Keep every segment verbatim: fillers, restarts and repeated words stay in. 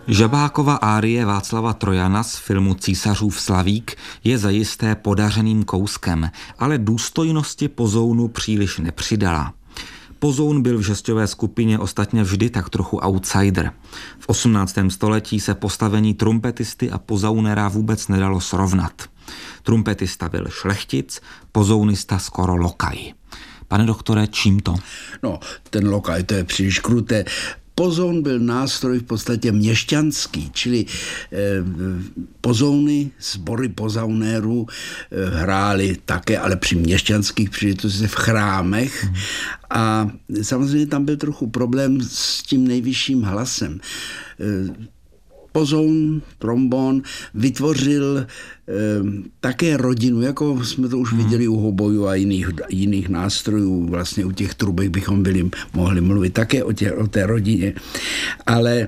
Žabákova árie Václava Trojana z filmu Císařův slavík je zajisté podařeným kouskem, ale důstojnosti Pozounu příliš nepřidala. Pozoun byl v žesťové skupině ostatně vždy tak trochu outsider. V osmnáctém století se postavení trumpetisty a pozaunera vůbec nedalo srovnat. Trumpetista byl šlechtic, pozounista skoro lokaj. Pane doktore, čím to? No, ten lokaj, to je příliš kruté. Pozoun byl nástroj v podstatě měšťanský, čili eh, pozouny, sbory pozaunérů eh, hráli také, ale při měšťanských příležitostech v chrámech. Hmm. A samozřejmě tam byl trochu problém s tím nejvyšším hlasem. Eh, Pozoun, trombon vytvořil e, také rodinu, jako jsme to už hmm. viděli u hobojů a jiných, jiných nástrojů. Vlastně u těch trubek bychom byli, mohli mluvit také o, tě, o té rodině. Ale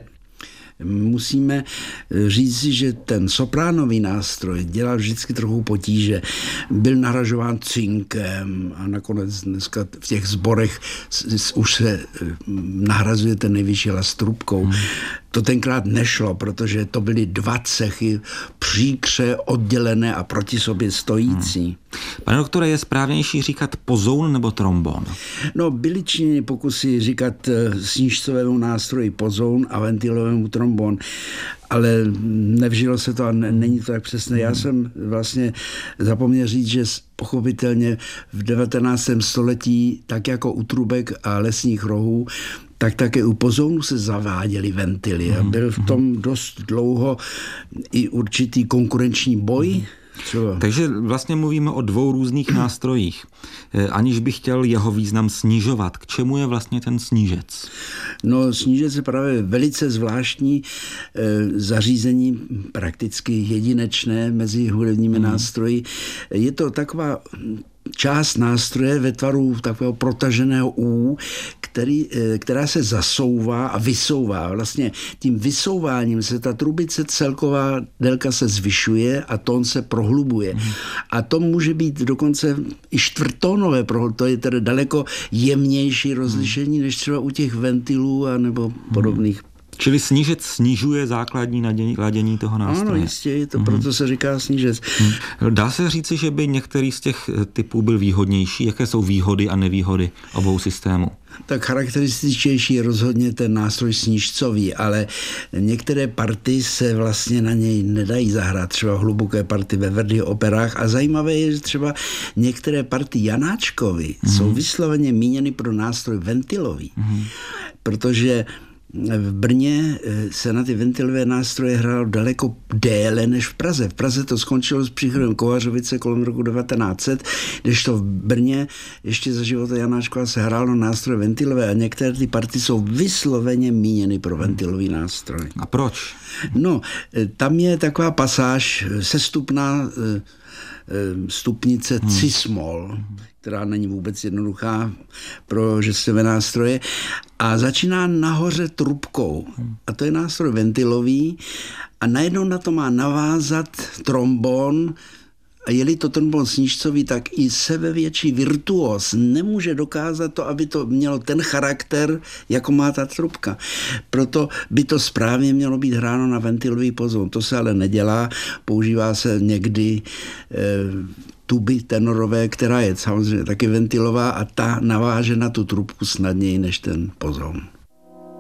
musíme říct si, že ten sopránový nástroj dělal vždycky trochu potíže. Byl nahražován cinkem a nakonec dneska v těch sborech už se nahrazuje ten nejvyšší hlas trubkou. Hmm. To tenkrát nešlo, protože to byly dva cechy příkře oddělené a proti sobě stojící. Hmm. Pane doktore, je správnější říkat pozoun nebo trombon? No, byly činěny pokusy říkat snížcovému nástroji pozoun a ventilovému trombon, ale nevžilo se to a není to tak přesné. Já jsem vlastně zapomněl říct, že pochopitelně v devatenáctém století, tak jako u trubek a lesních rohů, tak také u pozounu se zaváděly ventily a byl v tom dost dlouho i určitý konkurenční boj. Třeba. Takže vlastně mluvíme o dvou různých nástrojích. Aniž bych chtěl jeho význam snižovat. K čemu je vlastně ten snížec? No, snížec je právě velice zvláštní e, zařízení, prakticky jedinečné mezi hudebními mm. nástroji. Je to taková část nástroje ve tvaru takového protaženého U, který, která se zasouvá a vysouvá. Vlastně tím vysouváním se ta trubice celková délka se zvyšuje a tón se prohlubuje. Mm. A to může být dokonce i čtvrtónové, to je tedy daleko jemnější rozlišení, než třeba u těch ventilů a nebo podobných. Čili snížec snižuje základní ladění toho nástroje. Ano, jistě, je to, mm. proto se říká snížec. Mm. Dá se říci, že by některý z těch typů byl výhodnější? Jaké jsou výhody a nevýhody obou systémů? Tak charakterističtější je rozhodně ten nástroj snížcový, ale některé party se vlastně na něj nedají zahrát, třeba hluboké party ve Verdiho operách a zajímavé je, že třeba některé party Janáčkovi mm. jsou vysloveně míněny pro nástroj ventilový, mm. protože v Brně se na ty ventilové nástroje hrálo daleko déle než v Praze. V Praze to skončilo s příchodem Kovařovice kolem roku devatenáct set, kdežto v Brně ještě za života Janáčkova se hrálo nástroje ventilové a některé ty party jsou vysloveně míněny pro ventilový nástroj. A proč? No, tam je taková pasáž sestupná stupnice hmm. cis-moll, která není vůbec jednoduchá pro žesťové nástroje a začíná nahoře trubkou. A to je nástroj ventilový a najednou na to má navázat trombon. A je-li to trombon snížcový, tak i sebevětší virtuos nemůže dokázat to, aby to mělo ten charakter, jako má ta trubka. Proto by to správně mělo být hráno na ventilový pozoun. To se ale nedělá, používá se někdy e, tuby tenorové, která je samozřejmě taky ventilová a ta naváže na tu trubku snadněji než ten pozoun.